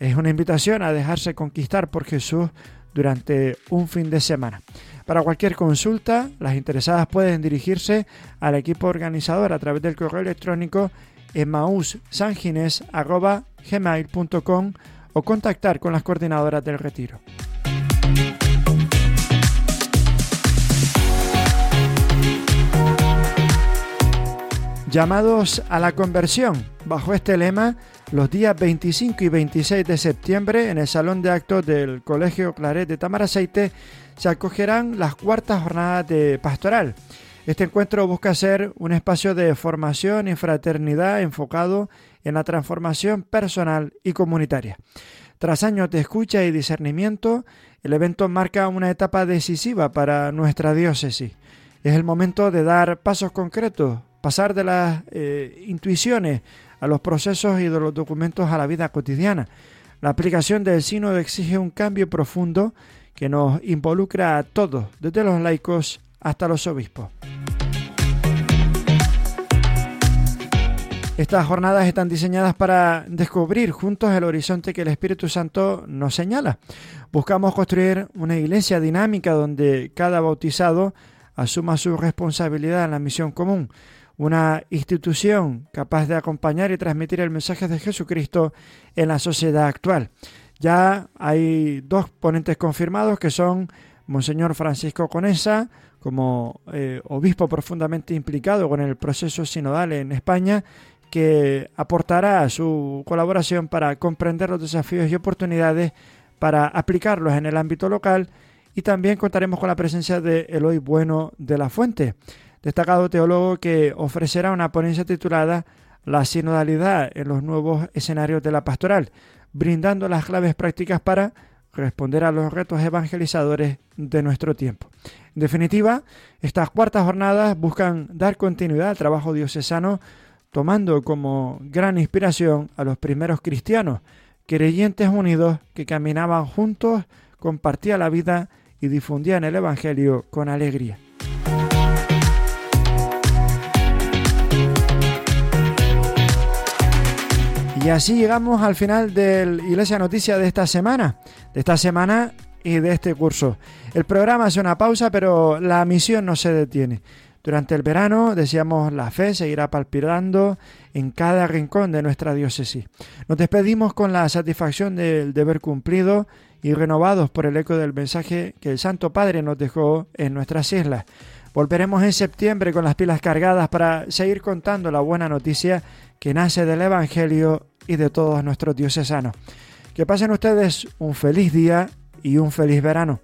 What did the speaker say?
Es una invitación a dejarse conquistar por Jesús durante un fin de semana. Para cualquier consulta, las interesadas pueden dirigirse al equipo organizador a través del correo electrónico emaussangines@gmail.com o contactar con las coordinadoras del retiro. Llamados a la conversión. Bajo este lema, los días 25 y 26 de septiembre, en el Salón de Actos del Colegio Claret de Tamaraceite, se acogerán las cuartas jornadas de pastoral. Este encuentro busca ser un espacio de formación y fraternidad enfocado en la transformación personal y comunitaria. Tras años de escucha y discernimiento, el evento marca una etapa decisiva para nuestra diócesis. Es el momento de dar pasos concretos, pasar de las intuiciones a los procesos y de los documentos a la vida cotidiana. La aplicación del sínodo exige un cambio profundo que nos involucra a todos, desde los laicos hasta los obispos. Estas jornadas están diseñadas para descubrir juntos el horizonte que el Espíritu Santo nos señala. Buscamos construir una iglesia dinámica donde cada bautizado asuma su responsabilidad en la misión común. Una institución capaz de acompañar y transmitir el mensaje de Jesucristo en la sociedad actual. Ya hay 2 ponentes confirmados que son Monseñor Francisco Conesa, como obispo profundamente implicado con el proceso sinodal en España, que aportará su colaboración para comprender los desafíos y oportunidades para aplicarlos en el ámbito local, y también contaremos con la presencia de Eloy Bueno de la Fuente, destacado teólogo que ofrecerá una ponencia titulada La sinodalidad en los nuevos escenarios de la pastoral, brindando las claves prácticas para responder a los retos evangelizadores de nuestro tiempo. En definitiva, estas cuartas jornadas buscan dar continuidad al trabajo diocesano, tomando como gran inspiración a los primeros cristianos, creyentes unidos que caminaban juntos, compartían la vida y difundían el Evangelio con alegría. Y así llegamos al final del Iglesia Noticia de esta semana y de este curso. El programa hace una pausa, pero la misión no se detiene. Durante el verano, decíamos, la fe seguirá palpitando en cada rincón de nuestra diócesis. Nos despedimos con la satisfacción del deber cumplido y renovados por el eco del mensaje que el Santo Padre nos dejó en nuestras islas. Volveremos en septiembre con las pilas cargadas para seguir contando la buena noticia que nace del Evangelio y de todos nuestros diocesanos. Que pasen ustedes un feliz día y un feliz verano.